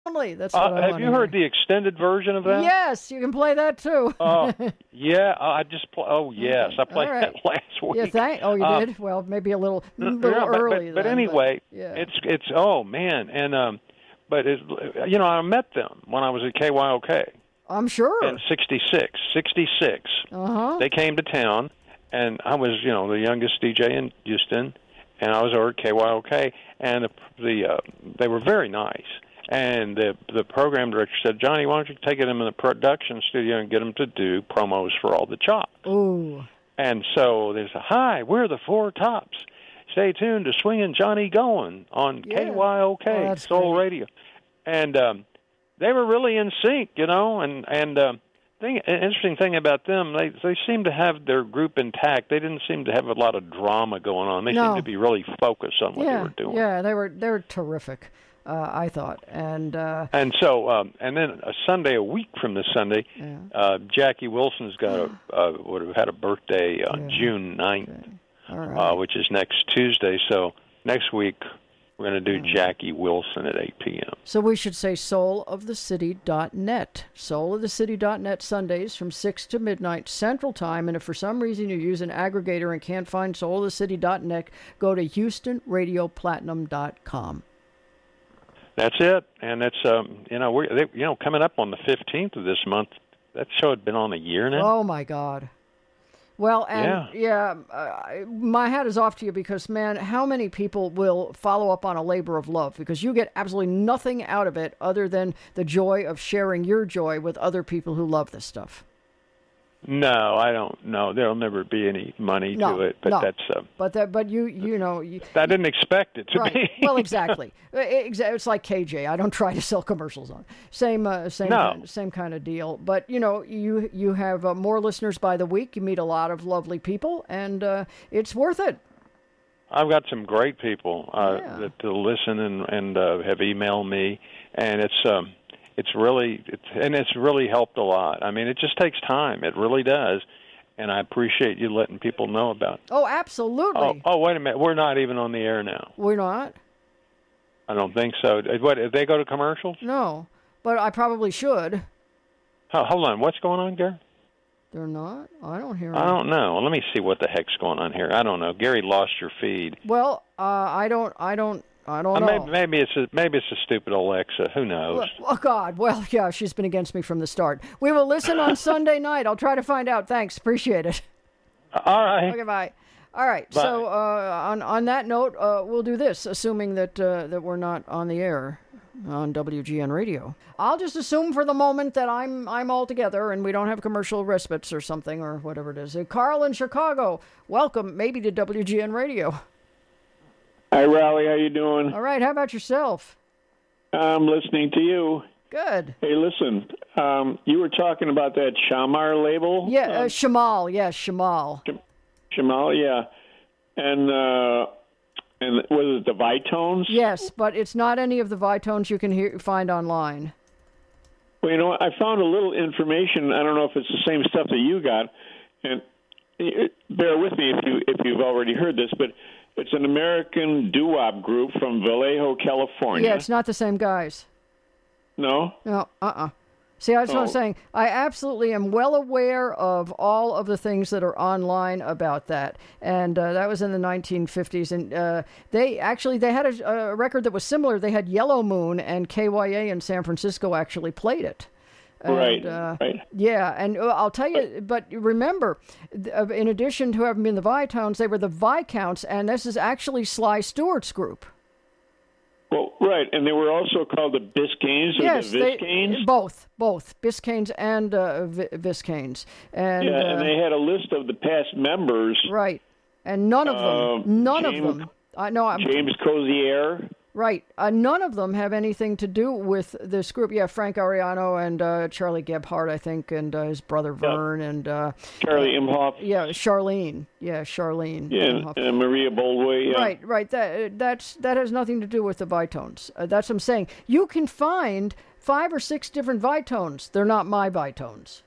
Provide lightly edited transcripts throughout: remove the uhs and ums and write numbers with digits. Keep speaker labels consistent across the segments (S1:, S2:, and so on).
S1: Only. That's what I
S2: Have
S1: want
S2: you
S1: to
S2: heard
S1: hear.
S2: the extended version of that?
S1: Yes, you can play that too.
S2: Yeah, I just oh yes, I played
S1: All right.
S2: that last week.
S1: Yeah, you did? Well, maybe a little
S2: Yeah,
S1: early
S2: but
S1: then.
S2: anyway,
S1: Yeah.
S2: it's oh man, and but it, I met them when I was at KYOK
S1: I'm sure.
S2: in '66.
S1: Uh-huh.
S2: They came to town, and I was the youngest DJ in Houston, and I was over at KYOK, and they were very nice. And the program director said, Johnny, why don't you take them in the production studio and get them to do promos for all the chops?
S1: Ooh.
S2: And so there's hi, we're the Four Tops. Stay tuned to Swingin' Johnny Goin' on KYOK, Soul
S1: great.
S2: Radio. And they were really in sync, and interesting thing about them, they seem to have their group intact. They didn't seem to have a lot of drama going on. They seemed to be really focused on what they were doing.
S1: Yeah, they were terrific. I thought, and
S2: so and then a Sunday a week from this Sunday, Jackie Wilson's would have had a birthday on June 9th, which is next Tuesday. So next week we're going to do Jackie Wilson at 8 p.m.
S1: So we should say soulofthecity.net. Soulofthecity.net Sundays from 6 to midnight Central Time. And if for some reason you use an aggregator and can't find soulofthecity.net, go to HoustonRadioPlatinum.com.
S2: That's it, and it's we're coming up on the 15th of this month. That show had been on a year now.
S1: Oh my God! Well, and my hat is off to you because, man, how many people will follow up on a labor of love? Because you get absolutely nothing out of it other than the joy of sharing your joy with other people who love this stuff.
S2: No, I don't know. There'll never be any money to it, but that's.
S1: But you
S2: I didn't expect it to be.
S1: Well, exactly. It's like KJ. I don't try to sell commercials on. Same kind of deal. But you have more listeners by the week. You meet a lot of lovely people, and it's worth it.
S2: I've got some great people that listen and have emailed me, and it's really helped a lot. I mean, it just takes time. It really does. And I appreciate you letting people know about it.
S1: Oh, absolutely.
S2: Oh, wait a minute. We're not even on the air now.
S1: We're not?
S2: I don't think so. What, did they go to commercials?
S1: No, but I probably should.
S2: Oh, hold on. What's going on, Gary?
S1: They're not? I don't hear
S2: I don't know. Let me see what the heck's going on here. I don't know. Gary lost your feed.
S1: Well, I don't know.
S2: Maybe it's a stupid Alexa. Who knows?
S1: Oh, God. Well, yeah, she's been against me from the start. We will listen on Sunday night. I'll try to find out. Thanks. Appreciate it.
S2: All right.
S1: Okay, bye. All right.
S2: Bye.
S1: So on that note, we'll do this, assuming that we're not on the air on WGN Radio. I'll just assume for the moment that I'm all together and we don't have commercial respites or something or whatever it is. Carl in Chicago, welcome maybe to WGN Radio.
S3: Hi, Raleigh. How you doing?
S1: All right. How about yourself?
S3: I'm listening to you.
S1: Good.
S3: Hey, listen. You were talking about that Shamar label.
S1: Yeah, Shamal. Yes, Shamal.
S3: Shamal, yeah. And was it the Vitones?
S1: Yes, but it's not any of the Vitones you can find online.
S3: Well, I found a little information. I don't know if it's the same stuff that you got. And bear with me if you've already heard this, but it's an American doo-wop group from Vallejo, California.
S1: Yeah, it's not the same guys.
S3: No?
S1: No, See, that's what I'm saying. I absolutely am well aware of all of the things that are online about that. And that was in the 1950s. And they had a record that was similar. They had Yellow Moon, and KYA in San Francisco actually played it. And,
S3: right.
S1: Yeah, and I'll tell you, but remember, in addition to having been the Vitones, they were the Viscounts, and this is actually Sly Stewart's group.
S3: Well, right, and they were also called the Biscaynes or the Viscanes?
S1: Both, Biscaynes and Viscanes. And,
S3: and they had a list of the past members.
S1: Right, and none of them,
S3: James Cozier.
S1: Right, none of them have anything to do with this group. Yeah, Frank Ariano and Charlie Gebhardt, I think, and his brother Vern and
S3: Charlie Imhoff.
S1: Yeah, Charlene. Yeah,
S3: and Maria Boldway. Yeah.
S1: Right. That has nothing to do with the Vitones. That's what I'm saying. You can find 5 or 6 different Vitones. They're not my Vitones.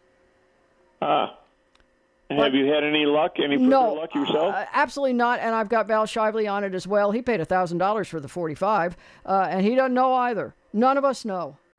S3: Have you had any luck? Any further luck yourself?
S1: Absolutely not. And I've got Val Shively on it as well. He paid $1,000 for the 45, and he doesn't know either. None of us know.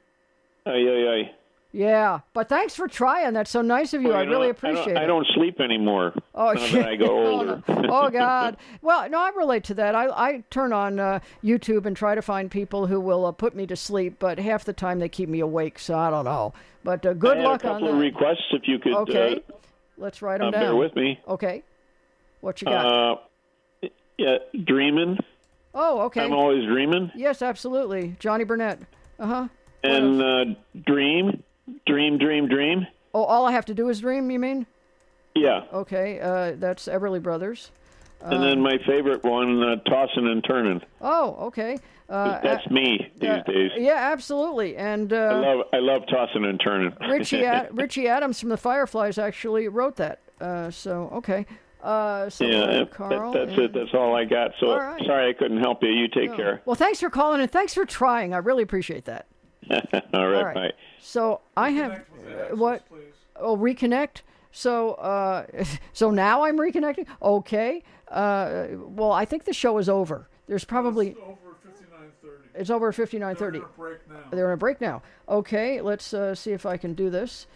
S3: Aye.
S1: Yeah, but thanks for trying. That's so nice of you.
S3: Well,
S1: I really appreciate it.
S3: I don't sleep anymore.
S1: Oh,
S3: now that I go older.
S1: Oh, God. Well, no, I relate to that. I turn on YouTube and try to find people who will put me to sleep, but half the time they keep me awake, so I don't know. But good luck on that.
S3: I had a couple of requests, if you could.
S1: Okay, let's write them down.
S3: Bear with me.
S1: Okay. What you got?
S3: Yeah, dreaming.
S1: Oh, okay.
S3: I'm always dreaming.
S1: Yes, absolutely. Johnny Burnett. Uh-huh.
S3: And dream.
S1: Oh, all I have to do is dream, you mean?
S3: Yeah.
S1: Okay, that's Everly Brothers.
S3: And then my favorite one, tossing and turning.
S1: Oh, okay.
S3: That's me these days.
S1: Yeah, absolutely. And
S3: I love tossing and turning.
S1: Richie Adams from the Fireflies actually wrote that. So okay. Carl,
S3: that's it. That's all I got. So
S1: right.
S3: Sorry I couldn't help you. You take care.
S1: Well, thanks for calling and thanks for trying. I really appreciate that.
S3: All right. Bye.
S1: So I have what? Please. Oh, reconnect. So so now I'm reconnecting. Okay. Well, I think the show is over. There's probably.
S4: It's over at 59:30.
S1: It's over at 59:30.
S4: They're in a break now.
S1: They're in a break now. Okay, let's see if I can do this.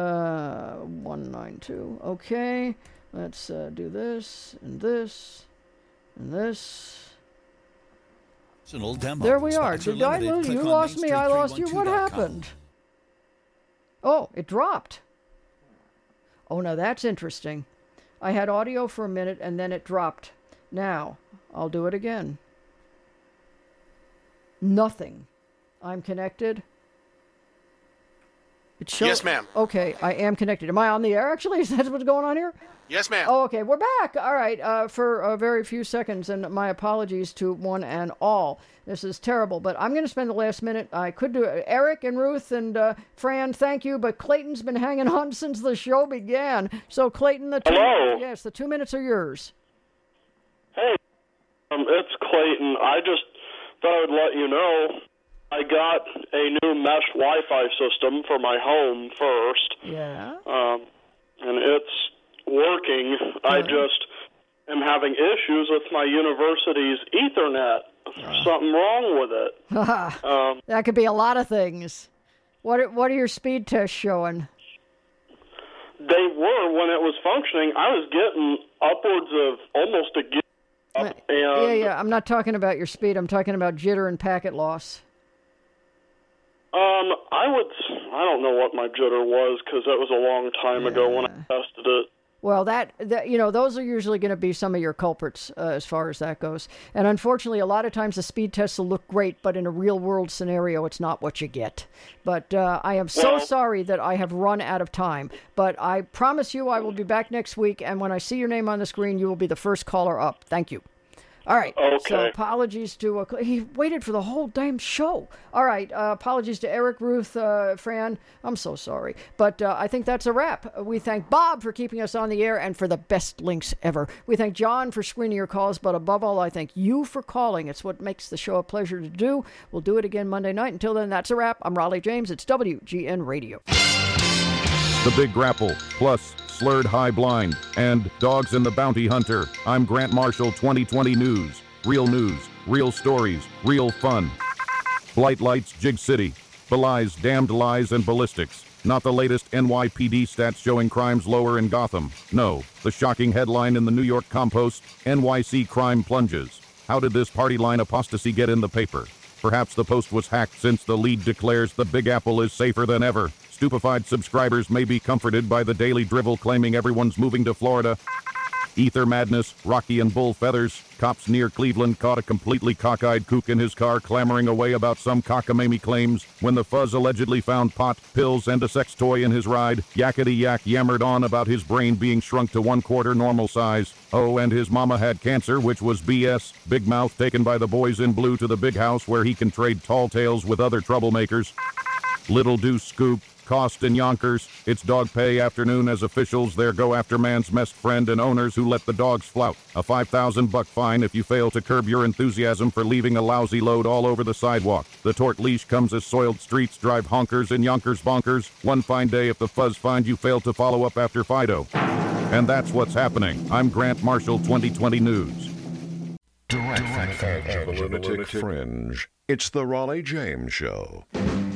S1: 192. Okay, let's do this and this and this.
S5: It's an old demo.
S1: There we are. Did I lose you? You lost me. I lost you. What happened? Oh, it dropped. Oh, now that's interesting. I had audio for a minute and then it dropped. Now, I'll do it again. Nothing. I'm connected.
S6: Yes, ma'am.
S1: Okay, I am connected. Am I on the air, actually? Is that what's going on here?
S6: Yes, ma'am.
S1: Oh, okay, we're back. All right, for a very few seconds, and my apologies to one and all. This is terrible, but I'm going to spend the last minute. I could do it. Eric and Ruth and Fran, thank you, but Clayton's been hanging on since the show began. So, Clayton,
S7: Hello.
S1: Yes, the 2 minutes are yours.
S7: Hey, it's Clayton. I just thought I would let you know I got a new mesh Wi-Fi system for my home first.
S1: Yeah.
S7: And it's working. I just am having issues with my university's Ethernet. Something wrong with it.
S1: That could be a lot of things. What are your speed tests showing?
S7: They were, when it was functioning, I was getting upwards of almost a gig.
S1: Yeah. I'm not talking about your speed. I'm talking about jitter and packet loss.
S7: I don't know what my jitter was because that was a long time ago when I tested it.
S1: Well, that those are usually going to be some of your culprits as far as that goes. And unfortunately, a lot of times the speed tests will look great, but in a real-world scenario, it's not what you get. But I am so sorry that I have run out of time. But I promise you I will be back next week, and when I see your name on the screen, you will be the first caller up. Thank you. All right.
S7: Okay.
S1: So apologies to he waited for the whole damn show. All right. Apologies to Eric, Ruth, Fran. I'm so sorry, but I think that's a wrap. We thank Bob for keeping us on the air and for the best links ever. We thank John for screening your calls, but above all, I thank you for calling. It's what makes the show a pleasure to do. We'll do it again Monday night. Until then, that's a wrap. I'm Raleigh James. It's WGN Radio.
S8: The Big Grapple, plus Slurred High Blind, and Dogs and the Bounty Hunter. I'm Grant Marshall, 2020 News. Real stories, real fun. Blight Lights, Jig City. Belies, damned lies, and ballistics. Not the latest NYPD stats showing crimes lower in Gotham. No, the shocking headline in the New York Compost, NYC crime plunges. How did this party line apostasy get in the paper? Perhaps the Post was hacked since the lead declares the Big Apple is safer than ever. Stupefied subscribers may be comforted by the daily drivel claiming everyone's moving to Florida. Ether madness, Rocky and bull feathers. Cops near Cleveland caught a completely cockeyed kook in his car clamoring away about some cockamamie claims. When the fuzz allegedly found pot, pills, and a sex toy in his ride, Yakety Yak yammered on about his brain being shrunk to 1/4 normal size. Oh, and his mama had cancer, which was BS. Big Mouth taken by the boys in blue to the big house where he can trade tall tales with other troublemakers. Little Deuce Scoop. Cost in Yonkers. It's dog pay afternoon as officials there go after man's best friend and owners who let the dogs flout. A $5,000 fine if you fail to curb your enthusiasm for leaving a lousy load all over the sidewalk. The tort leash comes as soiled streets drive honkers in Yonkers bonkers. One fine day if the fuzz find you failed to follow up after Fido. And that's what's happening. I'm Grant Marshall, 2020 News.
S9: Direct from the edge of the lunatic fringe. It's the Raleigh James Show.